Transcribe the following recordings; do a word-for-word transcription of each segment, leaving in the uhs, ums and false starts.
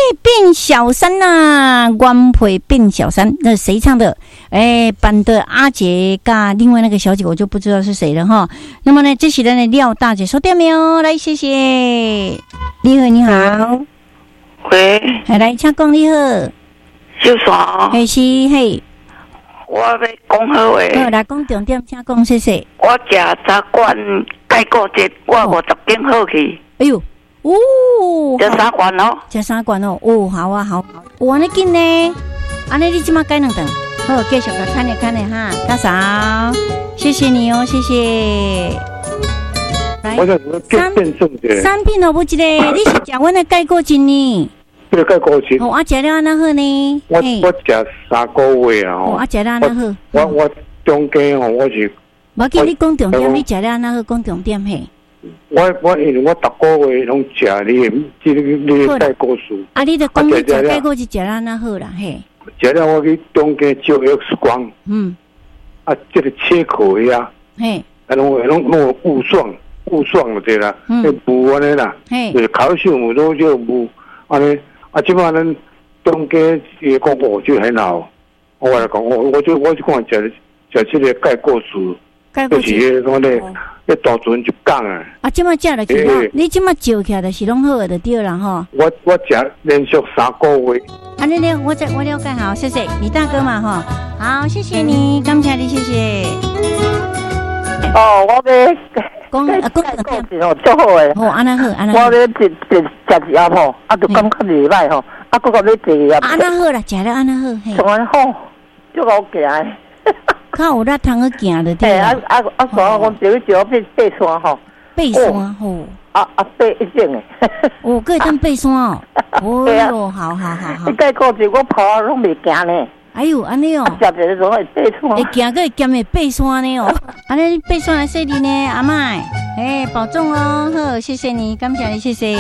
变小三呐、啊，官配变小三，那谁唱的？哎，版的阿杰跟另外那个小姐，我就不知道是谁了哈。那么呢，这是咱的廖大姐收掉没有？来，谢谢。你好，你好。 喂， 来，请讲你好。 小爽。 嘿是嘿。 我要讲好诶。 好，来讲重点，请讲谢谢。 我食早罐解过节，我五十斤好去。 哎呦，哦， 食三罐哦。 食三罐哦，哦，好啊，好。有安尼紧呢？安尼你即马改两顿。好，继续来看一看的哈，大嫂，谢谢你哦，谢谢。来， 我想说变变重的。 三片萝卜一个，你是食阮的钙果精呢？ 这个钙果精。 哦，我食了安那好呢？ 我我食三个月啊。 哦，我食了安那好。 我我中间哦，我是。 我叫你讲重点，你食了安那好，讲重点嘿。 我我因为我逐个月拢食你这个你的钙果素。 啊，你著讲你食钙果就食了安那好啦，嘿。 食了我去中间照 X 光， 嗯， 啊，这个切口呀， 嘿， 啊，拢拢弄雾状，雾状了对啦，嗯，雾安尼啦， 嘿， 就是烤小木都就雾安尼，啊，即摆咱中间也讲我就很好，我来讲我我就我就讲食食这个钙果素，就是迄个咧，咧大船就讲啊， 啊，即摆食落去啦，你即摆照起来就是拢好的就对啦吼。 我我食连续三个月。 啊，你了，我再我了解好，谢谢李大哥嘛哈，好，谢谢你，感谢你，谢谢。 哦，我要讲啊，讲讲是哦，足好诶。 哦，安那好，安那好。我要食食食一盒吼，啊，就感觉袂歹吼，啊，搁个要食一盒。 安那好啦，食了安那好，嘿。 从安好，足好行。 较有力通去行就对啦。啊啊啊！所以我就去做爬爬山吼。 爬山吼。 啊啊，爬一整诶。 哦，可以当爬山哦。哦哟，好好好好。 你解过节我跑拢袂行呢。 哎呦，安尼哦。 食一个总会爬山。 会行个会兼会爬山呢哦。安尼爬山来说你呢，阿麦，哎，保重哦。好，谢谢你，感谢你，谢谢。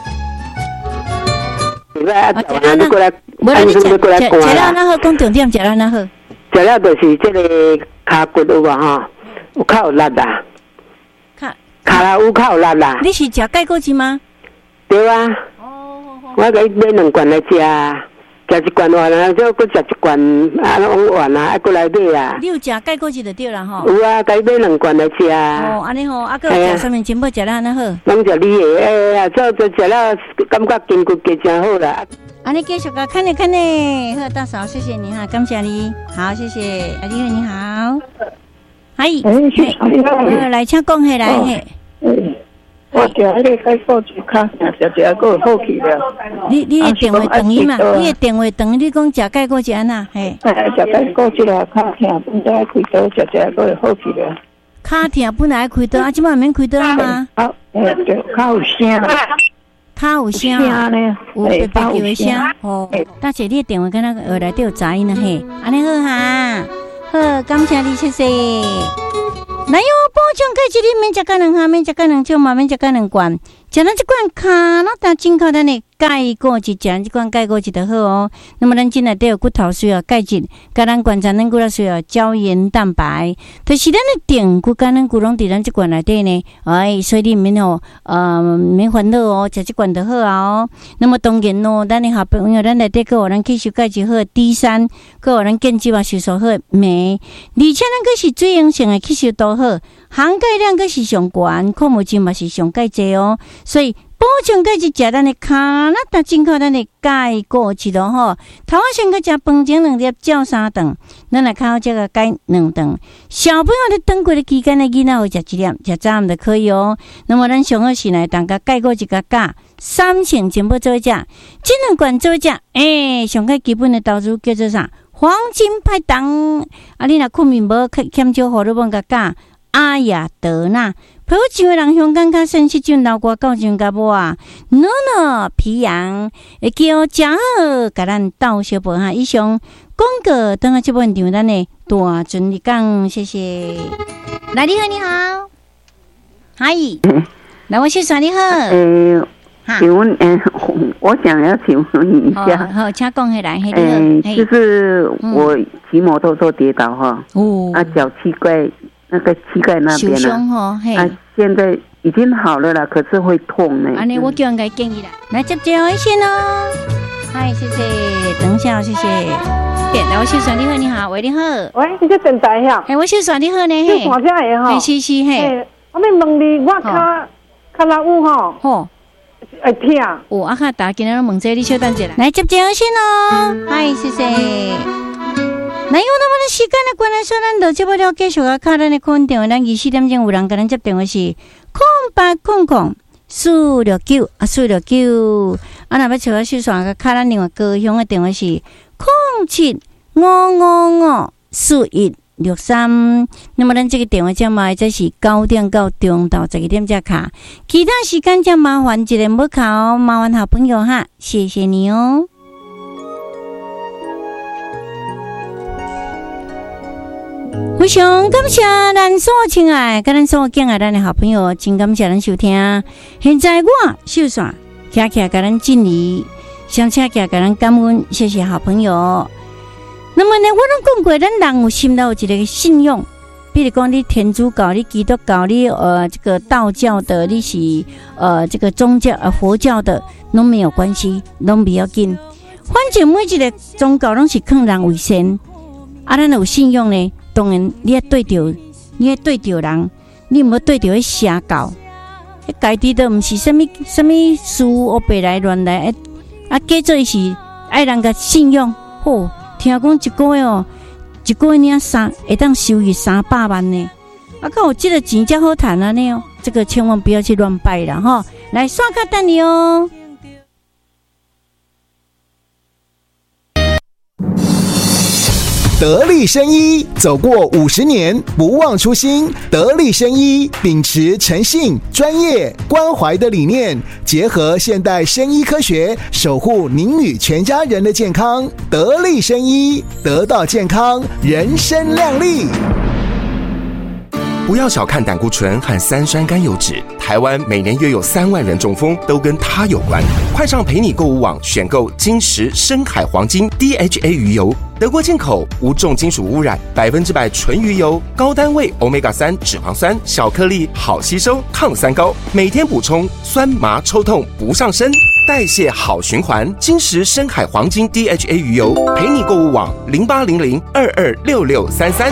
啊，食安那过来， 无啦，你食食食了那好，讲重点，食了那好。 食了就是这个骹骨有啊哈，有较有力啦。骹骹啦有较有力啦。 你是食钙果精吗？ 对啊。哦。我给买两罐来食，食一罐完了，再搁食一罐啊，拢完啦，啊，过来买啊。 你有食钙果精就对啦吼。 有啊，该买两罐来食。 哦，安尼吼，啊，搁食三面金宝食了安那好。 拢食你的，哎呀，做做食了，感觉筋骨加真好啦。 啊，你继续个看呢看呢，好大嫂，谢谢你哈，感谢你，好，谢谢，阿丽你好，嗨，哎，来请讲下来嘿， 我食迄个解果就较行，食食个好去了。 你你的电话等伊嘛，你的电话等你讲食钙果是安那嘿？ 哎，食解果即个较疼，本来开刀食食个会好去了。 较疼本来开刀，啊，即摆免开刀吗？ 啊，哎，对，较有声。 较有声啊，有白白叫的声哦。大姐，你的电话跟那个耳内底有杂音呢嘿，安尼好哈，好，感谢你，谢谢。来哟，补充钙质，你免食个两下，免食个两酒嘛，免食个两罐，食咱这罐卡那大进口咱的钙果质，食这罐钙果质就好哦。那么咱今内底有骨头需要钙质，甲咱观察咱骨头需要胶原蛋白，就是咱的电骨甲咱骨拢伫咱这罐内底呢。哎，所以你免哦，呃，免烦恼哦，食这罐就好啊哦。那么当然哦，咱的好朋友，咱内底个有咱吸收钙质好 D 三，个有咱建基化吸收好镁，而且咱个是水溶性的吸收度好，含钙量个是上悬，矿物质嘛是上钙济哦，所以。补充钙质，食咱的卡那达进口咱的钙果质咯吼。头仔先个食饭前两粒，照三顿，咱来靠这个钙两顿。小朋友咧等过的期间咧，囡仔会食一粒，食早暗就可以哦。那么咱上好是来当个钙果质个加三成全部做一食，这两罐做一食，诶，上个基本的投资叫做啥？黄金拍档。啊，你若困眠无欠少荷尔蒙个加阿雅德纳。陪我几位人香港较sen细菌流过到上甲无啊，暖暖皮痒，会叫真好，甲咱斗小宝哈。以上广告等下这本场咱的大尊你讲，谢谢。来，你好，你好，嗨，来，我先说你好。 诶、欸，请问，嗯、呃，我想要请问你一下， 好，好请讲起来，嘿， 诶、欸，就是我骑摩托车跌倒哈，哦，啊，脚膝盖。那个膝盖那边啊， 啊，现在已经好了啦，可是会痛呢。 安尼，我叫人家建议啦，来接电话先哦。 嗨，谢谢，等一下，谢谢。来，我秀爽你好，你好，喂，你好。 喂，你这电台呀？ 哎，我秀爽你好呢。 秀爽这的哈。 是是嘿。 我要问你，我较较老有吼。吼。会听。 有啊，较大今日问这，你稍等一下。来接电话先哦。嗨，谢谢。那有那么的时间的关系，说咱就接不了，继续啊，看咱的空电话，咱二四点钟有人跟咱接电话是空八空空四六九啊，四六九。啊，若要找我秀爽个，看咱另外高雄的电话是空七五五五四一六三。那么咱这个电话号码这是九点到中到十一点才卡，其他时间就麻烦一个不卡哦，麻烦好朋友哈，谢谢你哦。非常感谢咱所亲爱、跟咱所敬爱咱的好朋友，真感谢咱收听。现在我秀爽徛徛跟咱敬礼，上车徛跟咱感恩，谢谢好朋友。那么呢，我拢讲过，咱人有心有一个信用，比如讲你天主教、你基督教、你呃这个道教的，你是呃这个宗教呃佛教的，拢没有关系，拢不要紧。反正每一个宗教拢是劝人为善，啊，咱有信用呢。当然，你要对着，你要对着人，你唔要对着迄邪教，迄家己都唔是什么什么事乌白来乱来，啊，假做是爱人个信用。吼，听讲一个月哦，一个月领三会当收入三百万呢，啊，够有这个钱才好谈啊呢哦，这个千万不要去乱拜啦吼，来刷卡等你哦。 得力生医走过五十年，不忘初心。得力生医秉持诚信、专业、关怀的理念，结合现代生医科学，守护您与全家人的健康。得力生医，得到健康，人生亮丽。 不要小看胆固醇和三酸甘油脂，台湾每年约有三万人中风，都跟它有关。快上陪你购物网选购金石深海黄金 D H A 鱼油，德国进口，无重金属污染，百分之百纯鱼油，高单位 欧米伽三 脂肪酸，小颗粒，好吸收，抗三高，每天补充，酸麻抽痛不上身，代谢好循环。金石深海黄金 D H A 鱼油，陪你购物网零八零零二二六六三三。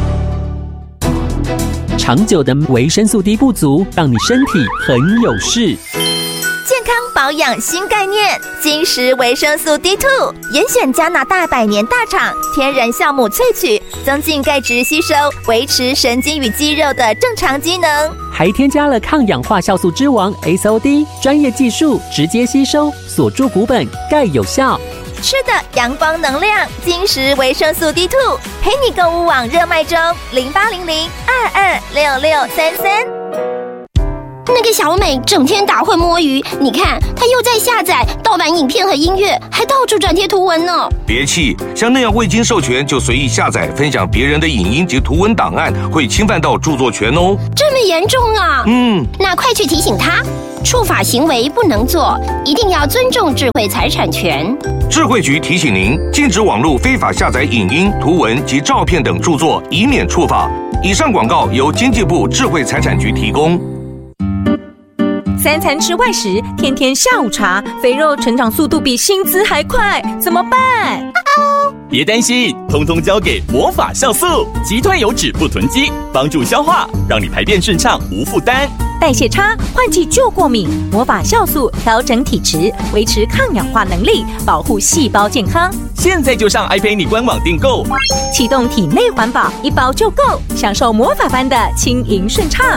长久的维生素 D 不足，让你身体很有事。 健康保养新概念，金石维生素 D 二 严选加拿大百年大厂天然酵母萃取，增进钙质吸收，维持神经与肌肉的正常机能， 还添加了抗氧化酵素之王 S O D 专业技术，直接吸收，锁住骨本，钙有效。 吃的阳光能量，金石维生素 D 二 陪你购物网热卖中，零八零零二二六六三三。 那个小美整天打混摸鱼，你看她又在下载盗版影片和音乐，还到处转贴图文呢。 别气，像那样未经授权就随意下载分享别人的影音及图文档案，会侵犯到著作权哦。 这么严重啊？ 嗯， 那快去提醒他，触法行为不能做，一定要尊重智慧财产权。 智慧局提醒您，禁止网络非法下载影音、图文及照片等著作，以免触法。以上广告由经济部智慧财产局提供。 三餐吃外食，天天下午茶，肥肉成长速度比薪资还快，怎么办？ 别担心，通通交给魔法酵素，击退油脂不囤积，帮助消化，让你排便顺畅无负担。 代谢差、换季就过敏，魔法酵素调整体质，维持抗氧化能力，保护细胞健康。 现在就上 iPay 官网订购， 启动体内环保，一包就够，享受魔法般的轻盈顺畅。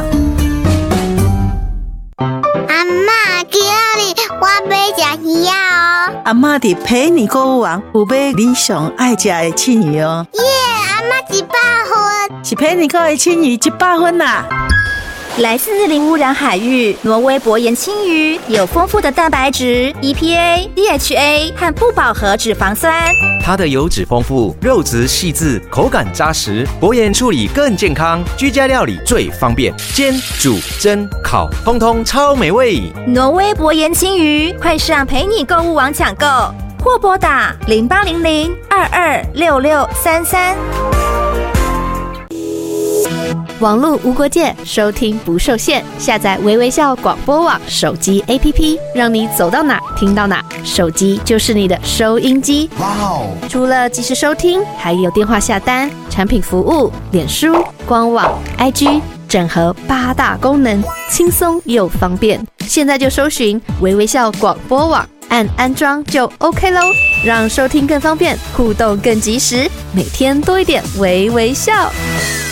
阿嬷，今日我要吃鱼哦。 阿嬷伫陪你购物网有买你上爱吃的青鱼哦。 耶，阿嬷一百分， 是陪你购的青鱼一百分啦。 来自零污染海域，挪威薄盐青鱼有丰富的蛋白质、E P A、D H A 和不饱和脂肪酸。 它的油脂丰富，肉质细致，口感扎实，薄盐处理更健康，居家料理最方便，煎、煮、蒸、烤，通通超美味。 挪威薄盐青鱼，快上陪你购物网抢购，或拨打零八零零二二六六三三。 网络无国界，收听不受限。下载微微笑广播网手机 A P P， 让你走到哪听到哪，手机就是你的收音机。哇哦！除了即时收听，还有电话下单、产品服务、脸书、官网、I G。整合八大功能，轻松又方便。现在就搜寻微微笑广播网，按安装就 OK 咯，让收听更方便，互动更及时，每天多一点微微笑。